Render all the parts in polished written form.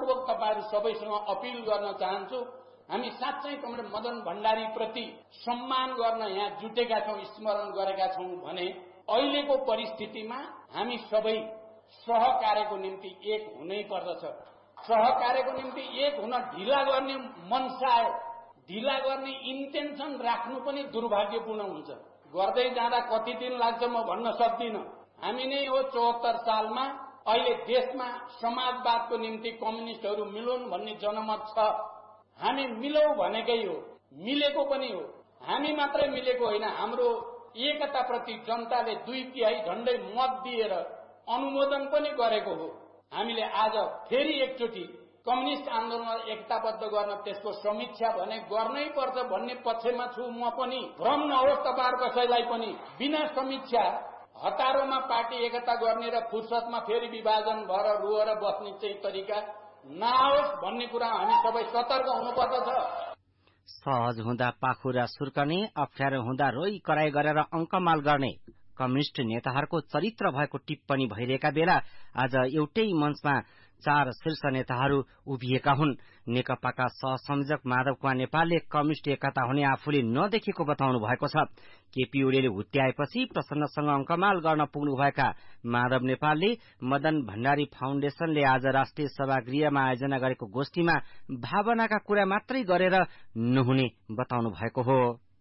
आदरपूर्वक तपाईहरु सबैसँग अपील गर्न चाहन्छु, हामी साच्चै कमरेड मदन भण्डारी प्रति सम्मान गर्न यहाँ जुटेका छौं, स्मरण गरेका छौं भने अहिलेको परिस्थितिमा हामी सबै सहकार्यको निम्ति एक हुनै पर्दछ। सहकार्यको निम्ति एक हुन ढिला गर्ने मनसा, ढिला गर्ने इन्टेन्सन राख्नु पनि दुर्भाग्यपूर्ण हुन्छ। गर्दै जाँदा कति दिन लाग्छ म भन्न सक्दिन। हामी नै हो 74 सालमा अहिले देशमा समाजवादको निम्ति कम्युनिस्टहरू मिलौं भन्ने जनमत छ। हामी मिलौं भनेकै हो, मिलेको पनि हो। हामी मात्रै मिलेको होइन, हाम्रो एकताप्रति जनताले 2/3 झण्डै मत दिएर अनुमोदन पनि गरेको हो। हामीले आज फेरि एकचोटि कम्युनिस्ट आन्दोलनलाई एकताबद्ध गर्न त्यसको समीक्षा भने गर्नै पर्छ भन्ने पक्षमा छु म पनि। भ्रम नहोस् तपाईहरु कसैलाई पनि, बिना समीक्षा हतारोमा पार्टी एकता गर्ने र फुर्सदमा फेरि विभाजन भएर रोएर बस्ने चाहिँ तरिका नहोस् भन्ने कुरा हामी सबै सतर्क हुनुपर्दछ। सहज हुँदा पाखुरा सुर्कने, अप्ठ्यारो हुँदा रोई कराई गरेर अंकमाल गर्ने कम्युनिष्ट नेताहरूको चरित्र भएको टिप्पणी भइरहेका बेला आज एउटै मञ्चमा 4 शीर्ष नेताहरू उभिएका हुन्। नेकपाका सहसंयोजक माधव कुमार नेपालले कम्युनिष्ट एकता हुने आफूले नदेखेको बताउनु भएको छ। केपी ओलीले हुत्याएपछि प्रसन्नसँग अंकमाल गर्न पुग्नुभएका माधव नेपालले मदन भण्डारी फाउन्डेशनले आज राष्ट्रिय सभागृहमा आयोजना गरेको गोष्ठीमा भावनाका कुरा मात्रै गरेर नहुने बताउनु भएको हो।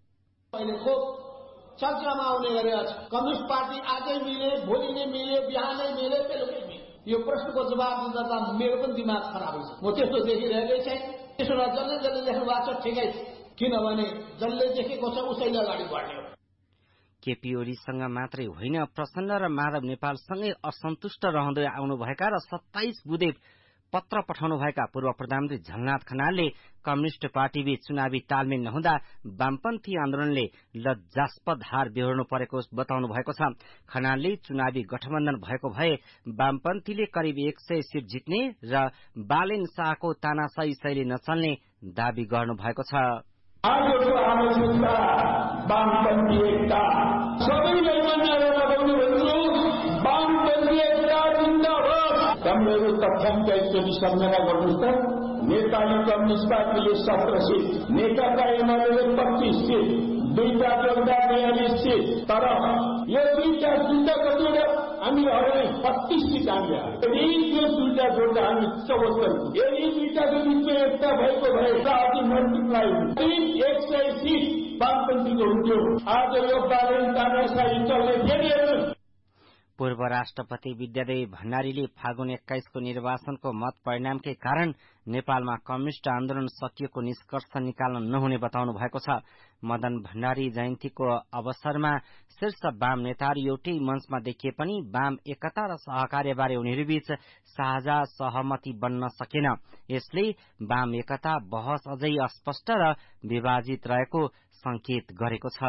चर्चामा आउने गरेको छ। कम्युनिस्ट पार्टी आजै मिले, भोलि नै मिले, बिहानै मिले, बेलुकै मिले। यो प्रश्नको जवाब दिँदा मेरो पनि दिमाग खराब हुन्छ। म त्यस्तो देखिरहेकै छैन। त्यसो भए जसले देख्नु भएको छ ठिकै छ, किनभने जसले देखेको छ उसैले अगाडि बढ्ने हो। केपी ओलीसँग मात्रै होइन, प्रसन्न र माधव नेपालसँगै असन्तुष्ट रहँदै आउनुभएका र 27 बुँदे पत्र पठाउनुभएका पूर्व प्रधानमन्त्री झलनाथ खनालले कम्युनिष्ट पार्टीबीच चुनावी तालमेल नहुँदा वामपन्थी आन्दोलनले लज्जास्पद हार बेहोर्नु परेको बताउनु भएको छ। खनालले चुनावी गठबन्धन भएको भए वामपन्थीले करिब 100 सीट जित्ने र बालेन शाहको तानाशाही शैली नचल्ने दावी गर्नु भएको छ। आजको आवश्यकता वामपन्थी एकता, सबैलाई मान्य लगाउनु भन्छु। वामपन्थी एकता जिन्दाबाद। तपाईँहरू तथ्याङ्क एकचोटि सम्झना गर्नुहोस् त। नेपाली कम्युनिस्ट पार्टीले 17 सीट, नेकपा एमाले 25 सीट, दुईटा जोड्दा 42 सीट। तर यो दुईटा जुट्दा कतिवटा हामी हराए 32 सीट हामीले। यदि यो दुईटा जोड्दा हामी 74, यदि दुईटाको बिचमा एकता भएको भए अझै मल्टिप्लाई हुन्थ्यो। 100 सीट वामपन्थीको हुन्थ्यो। आज यो बालेन तानाशाही चल्ने फेरि। पूर्व राष्ट्रपति विद्यादेवी भण्डारीले फागुन 21 को निर्वाचनको मत परिणामकै कारण नेपालमा कम्युनिष्ट आन्दोलन सकिएको निष्कर्ष निकाल्न नहुने बताउनु भएको छ। मदन भण्डारी जयन्तीको अवसरमा शीर्ष वाम नेताहरू एउटै मञ्चमा देखिए पनि वाम एकता र सहकार्यबारे उनीहरूबीच साझा सहमति बन्न सकेन। यसले वाम एकता बहस अझै अस्पष्ट र विभाजित रहेको संकेत गरेको छ।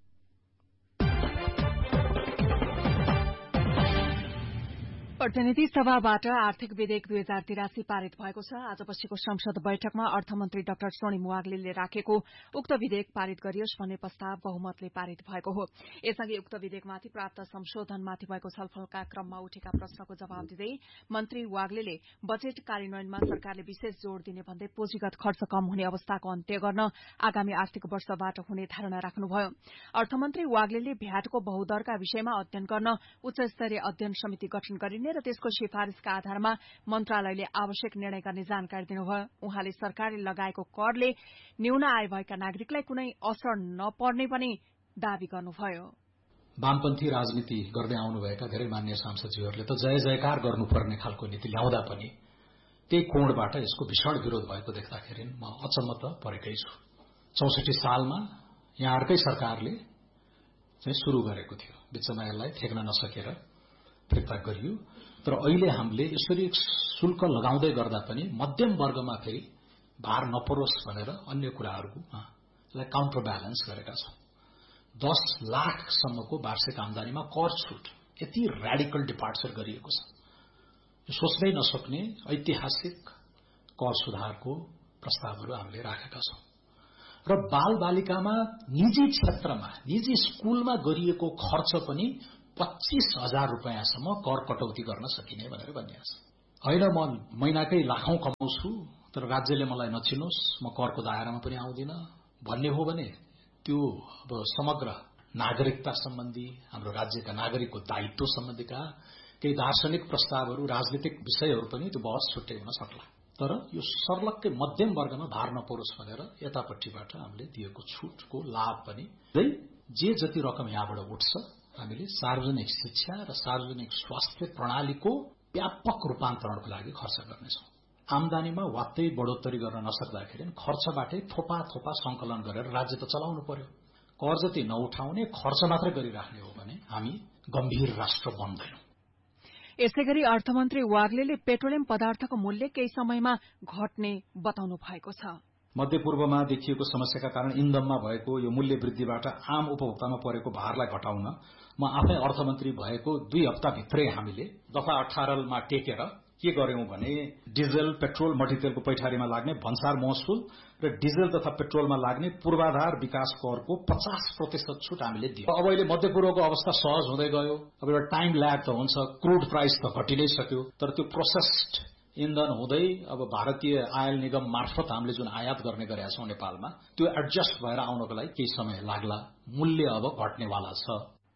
प्रतिनिधि सभाबाट आर्थिक विधेयक 2083 पारित भएको छ। आज बसेको संसद बैठकमा अर्थमन्त्री डाक्टर स्वर्णिम वाग्लेले राखेको उक्त विधेयक पारित गरियोस् भन्ने प्रस्ताव बहुमतले पारित भएको हो। यसअघि उक्त विधेयकमाथि प्राप्त संशोधनमाथि भएको छलफलका क्रममा उठेका प्रश्नको जवाब दिँदै मन्त्री वाग्लेले बजेट कार्यान्वयनमा सरकारले विशेष जोड़ दिने भन्दै पुँजीगत खर्च कम हुने अवस्थाको अन्त्य गर्न आगामी आर्थिक वर्षबाट हुने धारणा राख्नुभयो। अर्थमन्त्री वाग्लेले भ्याटको बहुदरका विषयमा अध्ययन गर्न उच्च स्तरीय अध्ययन समिति गठन गरिने र त्यसको सिफारिशका आधारमा मन्त्रालयले आवश्यक निर्णय गर्ने जानकारी दिनुभयो। उहाँले सरकारले लगाएको करले न्यून आय भएका नागरिकलाई कुनै असर नपर्ने पनि दावी गर्नुभयो। वामपन्थी राजनीति गर्दै आउनुभएका धेरै मान्य सांसदजीहरूले त जय जयकार गर्नुपर्ने खालको नीति ल्याउँदा पनि त्यही कोणबाट यसको भीषण विरोध भएको देख्दाखेरि म अचम्म त परेकै छु। 64 सालमा यहाँहरूकै सरकारले चाहिँ शुरू गरेको थियो, बिचमा यसलाई थेक्न नसकेर फिर्ता गरियो। तर अहिले हामीले यसरी शुल्क लगाउँदै गर्दा पनि मध्यम वर्गमा फेरि भार नपरोस् भनेर अन्य कुराहरूलाई काउन्टर ब्यालेन्स गरेका छौं। 10 लाखसम्मको वार्षिक आमदानीमा कर छुट यति र्याडिकल डिपार्चर गरिएको छ। यो सोच्नै नसक्ने ऐतिहासिक कर सुधारको प्रस्तावहरू हामीले राखेका छौं। र बाल बालिकामा निजी क्षेत्रमा, निजी स्कूलमा गरिएको खर्च पनि 25,000 रुपैयाँसम्म कर कटौती गर्न सकिने भनेर भनिएको छ। होइन म महिनाकै लाखौं कमाउँछु तर राज्यले मलाई नचिनोस्, म करको दायरामा पनि आउँदिन भन्ने हो भने त्यो अब समग्र नागरिकता सम्बन्धी, हाम्रो राज्यका नागरिकको दायित्व सम्बन्धीका केही दार्शनिक प्रस्तावहरू, राजनीतिक विषयहरू पनि त्यो बहस छुट्टै हुन सक्ला। तर यो सर्लक्कै मध्यम वर्गमा भार नपरोस् भनेर यतापट्टिबाट हामीले दिएको छुटको लाभ पनि जे जति रकम यहाँबाट उठ्छ हामीले सार्वजनिक शिक्षा र सार्वजनिक स्वास्थ्य प्रणालीको व्यापक रूपान्तरणको लागि खर्च गर्नेछौँ। आमदानीमा वात्तै बढोत्तरी गर्न नसक्दाखेरि खर्चबाटै थोपा थोपा संकलन गरेर राज्य त चलाउनु पर्यो। कर जति नउठाउने, खर्च मात्रै गरिराख्ने हो भने हामी गम्भीर राष्ट्र बन्दैनौं। यसैगरी अर्थमन्त्री वाग्लेले पेट्रोलियम पदार्थको मूल्य केही समयमा घट्ने बताउनु भएको छ। मध्यपूर्वमा देखिएको समस्याका कारण इन्धनमा भएको यो मूल्य वृद्धिबाट आम उपभोक्तामा परेको भारलाई घटाउन म आफै अर्थमन्त्री भएको 2 हप्ताभित्रै हामीले दफा 18 मा टेकेर के गर्यौं भने डिजल, पेट्रोल, मट्टीतेलको पैठारीमा लाग्ने भन्सार महसुल र डिजल तथा पेट्रोलमा लाग्ने पूर्वाधार विकास करको 50% छुट हामीले दियौं। अब अहिले मध्यपूर्वको अवस्था सहज हुँदै गयो। अब एउटा टाइम ल्याग त हुन्छ, क्रूड प्राइस त घटि नै सक्यो, तर त्यो प्रोसेस्ड इन्धन हुँदै अब भारतीय आयल निगम मार्फत हामीले जुन आयात गर्ने गरेका छौं नेपालमा, त्यो एडजस्ट भएर आउनको लागि केही समय लाग्ला। मूल्य अब घट्नेवाला छ।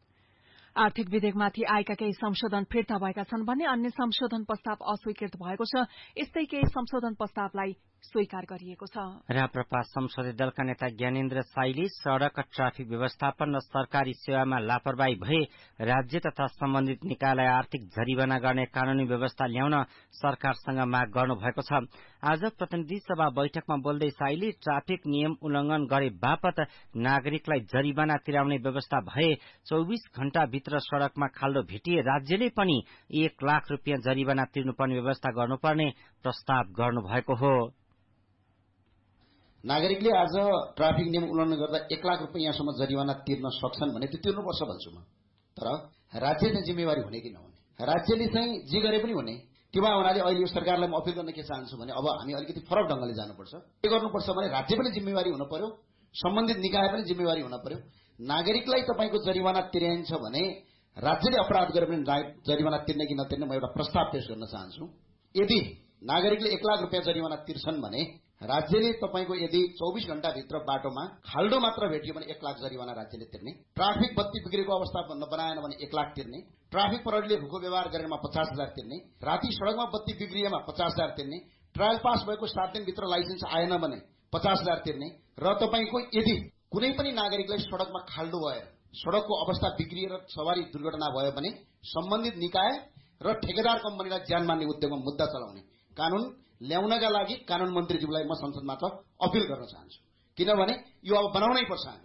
आर्थिक विधेयकमाथि आएका केही संशोधन फिर्ता भएका छन् भने अन्य संशोधन प्रस्ताव अस्वीकृत भएको छ। यस्तै केही संशोधन प्रस्तावलाई स्वीकार गरिएको छ। राप्रपा संसदीय दलका नेता ज्ञानेन्द्र साईले सड़क ट्राफिक व्यवस्थापन र सरकारी सेवामा लापरवाही भए राज्य तथा सम्बन्धित निकायलाई आर्थिक जरिवाना गर्ने कानूनी व्यवस्था ल्याउन सरकारसँग माग गर्नुभएको छ। आज प्रतिनिधि सभा बैठकमा बोल्दै साईले ट्राफिक नियम उल्लंघन गरे बापत नागरिकलाई जरिवाना तिराउने व्यवस्था भए 24 घण्टाभित्र सड़कमा खाल्डो भेटिए राज्यले पनि 1 लाख रुपियाँ जरिवाना तिर्नुपर्ने व्यवस्था गर्नुपर्ने प्रस्ताव गर्नुभएको हो। नागरिकले आज ट्राफिक नियम उल्लंघन गर्दा 1 लाख रुपियाँसम्म जरिवाना तिर्न सक्छन् भने त्यो तिर्नुपर्छ भन्छु म। तर राज्य चाहिँ जिम्मेवारी हुने कि नहुने, राज्यले चाहिँ जे गरे पनि हुने त्यो हुनाले अहिले यो सरकारलाई म अपिल गर्न के चाहन्छु भने अब हामी अलिकति फरक ढंगले जानुपर्छ। के गर्नुपर्छ भने राज्य पनि जिम्मेवारी हुन पर्यो, सम्बन्धित निकाय पनि जिम्मेवारी हुन पर्यो। नागरिकलाई तपाईको जरिवाना तिर्याइन्छ भने राज्यले अपराध गरे पनि जरिवाना तिर्ने कि नतिर्ने म एउटा प्रस्ताव पेश गर्न चाहन्छु। यदि नागरिकले 1 लाख रुपियाँ जरिवाना तिर्छन् भने राज्यले तपाईको यदि 24 घण्टाभित्र बाटोमा खाल्डो मात्र भेटियो भने 1 लाख जरिवाना राज्यले तिर्ने, ट्राफिक बत्ती बिग्रेको अवस्था बनाएन भने 1 लाख तिर्ने, ट्राफिक प्रहरीले रुखो व्यवहार गरेमा 50,000 तिर्ने, राति सड़कमा बत्ती बिग्रिएमा 50,000 तिर्ने, ट्रायल पास भएको 7 दिनभित्र लाइसेन्स आएन भने 50,000 तिर्ने र तपाईको यदि कुनै पनि नागरिकलाई सड़कमा खाल्डो भएर सड़कको अवस्था बिग्रिएर सवारी दुर्घटना भयो भने सम्बन्धित निकाय र ठेकेदार कम्पनीलाई ज्यान मान्ने उद्योगमा मुद्दा चलाउने कानून ल्याउनका लागि कानून मन्त्रीज्यूलाई म संसदमा अपिल गर्न चाहन्छु। किनभने यो अब बनाउनै पर्छ। हामी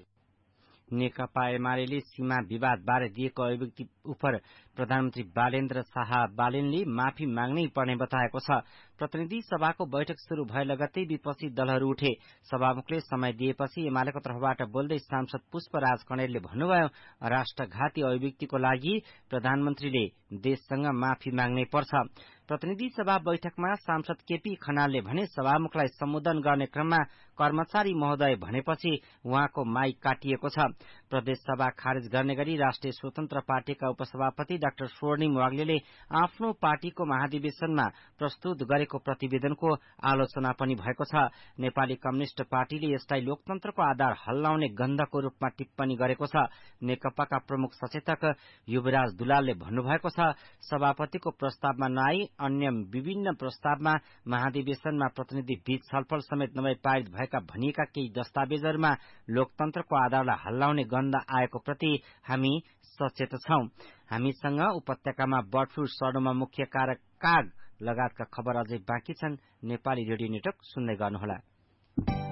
नेकपा एमाले सीमा विवाद बारे दिएको अभिव्यक्ति उप प्रधानमन्त्री बालेन्द्र शाह बालेनले माफी माग्नै पर्ने बताएको छ। प्रतिनिधि सभाको बैठक शुरू भए लगत्तै विपक्षी दलहरू उठे। सभामुखले समय दिएपछि एमालेको तर्फबाट बोल्दै सांसद पुष्पराज कणेलले भन्नुभयो, राष्ट्रघाती अभिव्यक्तिको लागि प्रधानमन्त्रीले देशसँग माफी माग्नै पर्छ। प्रतिनिधि सभा बैठकमा सांसद केपी खनालले भने सभामुखलाई सम्बोधन गर्ने क्रममा कर्मचारी महोदय भनेपछि उहाँको माइक काटिएको छ। प्रदेश सभा खारेज गर्ने गरी राष्ट्रिय स्वतन्त्र पार्टीका उपसभापति डाक्टर स्वर्णिम वाग्लेले आफ्नो पार्टीको महाधिवेशनमा प्रस्तुत गरेको प्रतिवेदनको आलोचना पनि भएको छ। नेपाली कम्युनिष्ट पार्टीले यसलाई लोकतन्त्रको आधार हल्लाउने गन्धको रूपमा टिप्पणी गरेको छ। नेकपाका प्रमुख सचेतक युवराज दुलालले भन्नुभएको छ, सभापतिको प्रस्तावमा नआई अन्य विभिन्न प्रस्तावमा महाधिवेशनमा प्रतिनिधि बीच छलफल समेत नभई पारित भएका भनिएका केही दस्तावेजहरूमा लोकतन्त्रको आधारलाई हल्लाउने गन्ध आएको प्रति हामी सचेत छौं। हामीसँग उपत्यकामा बर्ड फ्लू सर्नुमा मुख्य कारक काग लगायतका खबर अझै बाँकी छन्। नेपाली रेडियो नेटवर्क सुन्दै गर्नुहोला।